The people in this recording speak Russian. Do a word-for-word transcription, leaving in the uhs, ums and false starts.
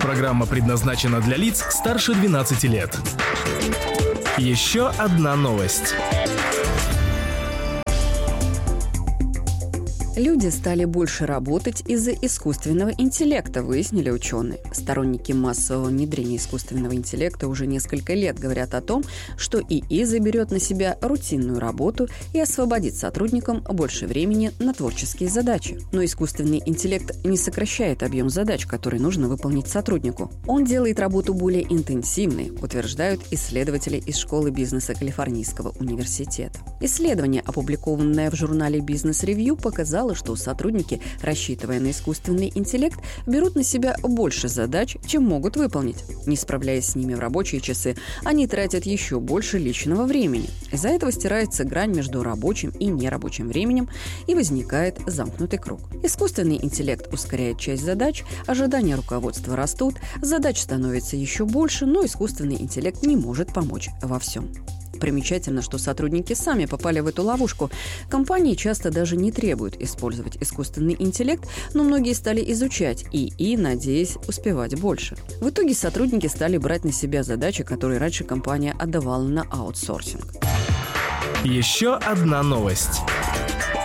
программа предназначена для лиц старше двенадцати лет. Еще одна новость. Люди стали больше работать из-за искусственного интеллекта, выяснили ученые. Сторонники массового внедрения искусственного интеллекта уже несколько лет говорят о том, что ИИ заберет на себя рутинную работу и освободит сотрудникам больше времени на творческие задачи. Но искусственный интеллект не сокращает объем задач, которые нужно выполнить сотруднику. Он делает работу более интенсивной, утверждают исследователи из школы бизнеса Калифорнийского университета. Исследование, опубликованное в журнале Business Review, показало, что сотрудники, рассчитывая на искусственный интеллект, берут на себя больше задач, чем могут выполнить. Не справляясь с ними в рабочие часы, они тратят еще больше личного времени. Из-за этого стирается грань между рабочим и нерабочим временем, и возникает замкнутый круг. Искусственный интеллект ускоряет часть задач, ожидания руководства растут, задач становится еще больше, но искусственный интеллект не может помочь во всем. Примечательно, что сотрудники сами попали в эту ловушку. Компании часто даже не требуют использовать искусственный интеллект, но многие стали изучать ИИ, надеясь успевать больше. В итоге сотрудники стали брать на себя задачи, которые раньше компания отдавала на аутсорсинг. Еще одна новость.